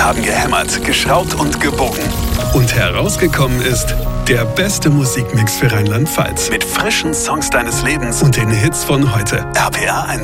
Wir haben gehämmert, geschraubt und gebogen. Und herausgekommen ist der beste Musikmix für Rheinland-Pfalz. Mit frischen Songs deines Lebens Und den Hits von heute. RPR 1.